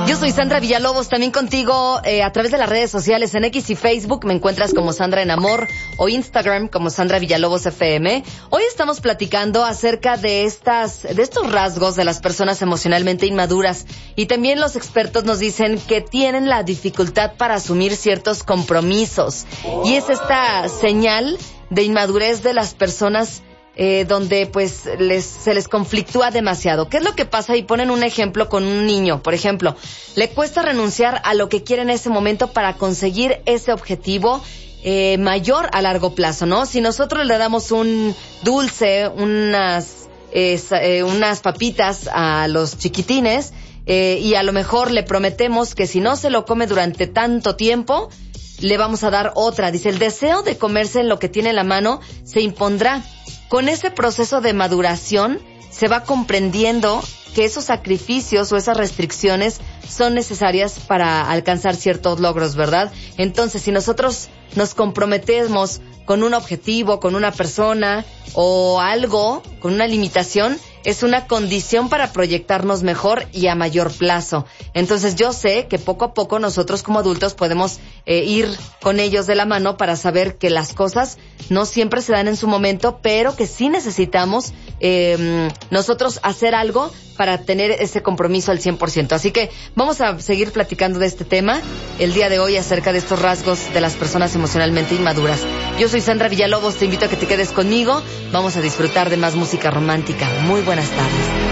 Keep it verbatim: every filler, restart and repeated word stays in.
Yo soy Sandra Villalobos, también contigo eh, a través de las redes sociales en X y Facebook me encuentras como Sandra en Amor o Instagram como Sandra Villalobos F M. Hoy estamos platicando acerca de estas, de estos rasgos de las personas emocionalmente inmaduras, y también los expertos nos dicen que tienen la dificultad para asumir ciertos compromisos, y es esta señal de inmadurez de las personas Eh, donde pues les, se les conflictúa demasiado. ¿Qué es lo que pasa? Y ponen un ejemplo con un niño, por ejemplo. Le cuesta renunciar a lo que quiere en ese momento para conseguir ese objetivo eh, mayor a largo plazo, ¿no? Si nosotros le damos un dulce, unas, eh, eh, unas papitas a los chiquitines eh, y a lo mejor le prometemos que si no se lo come durante tanto tiempo, le vamos a dar otra. Dice, el deseo de comerse lo que tiene en la mano se impondrá. Con ese proceso de maduración se va comprendiendo que esos sacrificios o esas restricciones son necesarias para alcanzar ciertos logros, ¿verdad? Entonces, si nosotros nos comprometemos con un objetivo, con una persona o algo, con una limitación, es una condición para proyectarnos mejor y a mayor plazo. Entonces yo sé que poco a poco nosotros como adultos podemos eh, ir con ellos de la mano para saber que las cosas no siempre se dan en su momento, pero que sí necesitamos eh, nosotros hacer algo para tener ese compromiso al cien por ciento. Así que vamos a seguir platicando de este tema el día de hoy acerca de estos rasgos de las personas emocionalmente inmaduras. Yo soy Sandra Villalobos, te invito a que te quedes conmigo. Vamos a disfrutar de más música romántica. Muy buenas tardes.